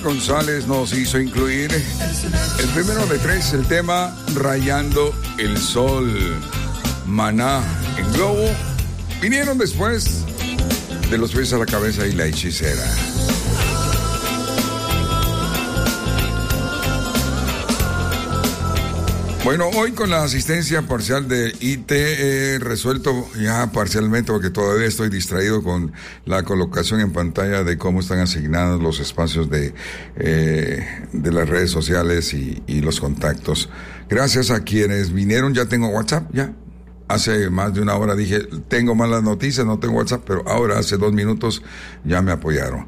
González nos hizo incluir el primero de tres, el tema Rayando el Sol. Maná en Globo. Vinieron después De los Pies a la Cabeza y La Hechicera. Bueno, hoy con la asistencia parcial de IT he resuelto ya parcialmente, porque todavía estoy distraído con la colocación en pantalla de cómo están asignados los espacios de las redes sociales y los contactos. Gracias a quienes vinieron, ya tengo WhatsApp, ya. Hace más de una hora dije, tengo malas noticias, no tengo WhatsApp, pero ahora hace 2 minutos ya me apoyaron.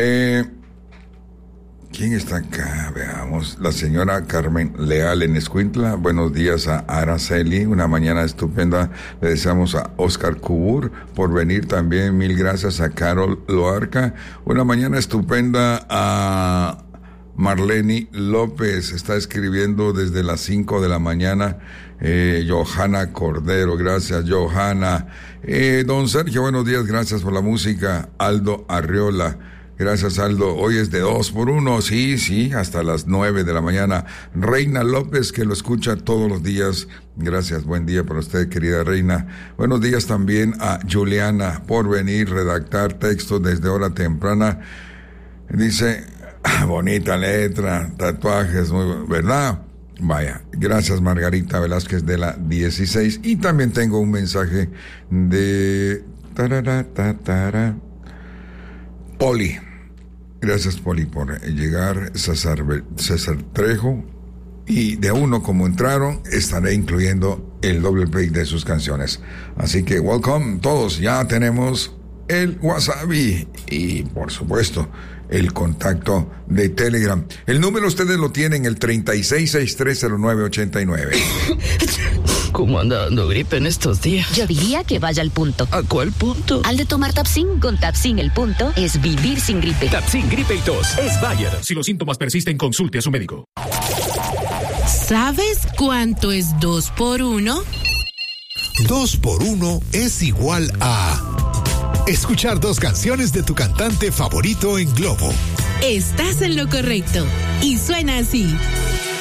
¿Quién está acá? Veamos. La señora Carmen Leal en Escuintla. Buenos días a Araceli. Una mañana estupenda. Le deseamos a Oscar Cubur por venir también. Mil gracias a Carol Loarca. Una mañana estupenda a Marlene López. Está escribiendo desde las 5 de la mañana. Johanna Cordero. Gracias, Johanna. Don Sergio, buenos días. Gracias por la música. Aldo Arriola. Gracias, Aldo. Hoy es de 2 por 1. Sí, hasta las 9 de la mañana. Reina López, que lo escucha todos los días. Gracias, buen día para usted, querida Reina. Buenos días también a Juliana por venir, redactar textos desde hora temprana. Dice, bonita letra, tatuajes, ¿verdad? Vaya, gracias, Margarita Velázquez de la 16. Y también tengo un mensaje de... Poli. Gracias, Poli, por llegar. César Trejo. Y de uno como entraron, estaré incluyendo el doble play de sus canciones. Así que welcome todos. Ya tenemos el WhatsApp y por supuesto el contacto de Telegram. El número ustedes lo tienen, el 36630989. ¿Cómo anda dando gripe en estos días? Yo diría que vaya al punto. ¿A cuál punto? Al de tomar Tapsin. Con Tapsin el punto es vivir sin gripe. Tapsin Gripe y Tos es Bayer. Si los síntomas persisten, consulte a su médico. ¿Sabes cuánto es 2 por 1? 2 por 1 es igual a... escuchar 2 canciones de tu cantante favorito en Globo. Estás en lo correcto. Y suena así.